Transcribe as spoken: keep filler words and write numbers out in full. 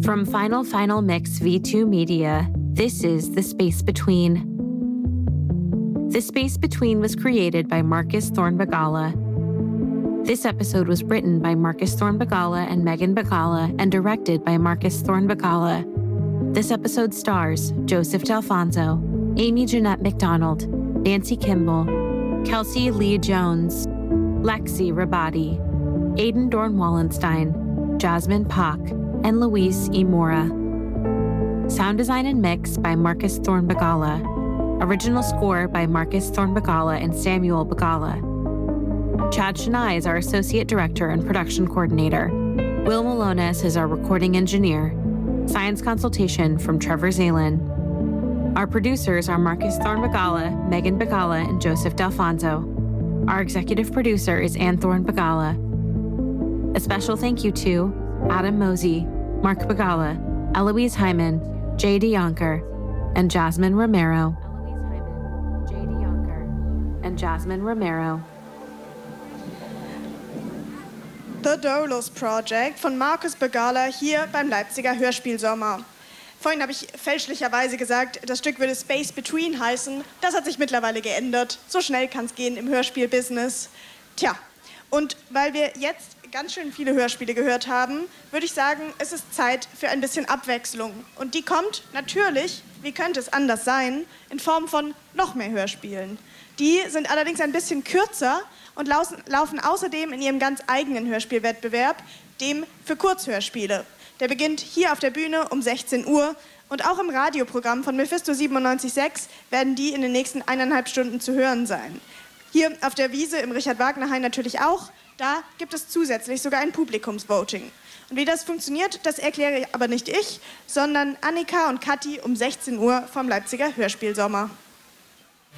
From Final Final Mix V two Media, this is The Space Between. The Space Between was created by Marcus Thorne Bagala. This episode was written by Marcus Thorne Bagala and Megan Bagala and directed by Marcus Thorne Bagala. This episode stars Joseph D'Alfonso, Amy Jeanette McDonald, Nancy Kimball, Kelsey Lee Jones, Lexi Rabati, Aidan Dorn Wallenstein, Jasmine Pock, and Luis E. Mora. Sound design and mix by Marcus Thorne Bagala. Original score by Marcus Thorne Bagala and Samuel Bagala. Chad Shania is our associate director and production coordinator. Will Malonis is our recording engineer. Science consultation from Trevor Zalen. Our producers are Marcus Thorne Bagala, Megan Bagala, and Joseph D'Alfonso. Our executive producer is Ann Thorne Bagala. A special thank you to Adam Mosey, Mark Bagala, Eloise Hyman, Jay DeYonker, and Jasmine Romero. Eloise Hyman, Jay DeYonker, and Jasmine Romero. The Doulos Project von Marcus Bagala hier beim Leipziger Hörspielsommer. Vorhin habe ich fälschlicherweise gesagt, das Stück würde Space Between heißen. Das hat sich mittlerweile geändert. So schnell kann es gehen im Hörspielbusiness. Tja, und weil wir jetzt ganz schön viele Hörspiele gehört haben, würde ich sagen, es ist Zeit für ein bisschen Abwechslung. Und die kommt natürlich, wie könnte es anders sein, in Form von noch mehr Hörspielen. Die sind allerdings ein bisschen kürzer und laufen außerdem in ihrem ganz eigenen Hörspielwettbewerb, dem für Kurzhörspiele. Der beginnt hier auf der Bühne um sechzehn Uhr und auch im Radioprogramm von Mephisto siebenundneunzig Komma sechs werden die in den nächsten eineinhalb Stunden zu hören sein. Hier auf der Wiese im Richard-Wagner-Hain natürlich auch. Da gibt es zusätzlich sogar ein Publikumsvoting. Und wie das funktioniert, das erkläre aber nicht ich, sondern Annika und Kathi um sechzehn Uhr vom Leipziger Hörspielsommer.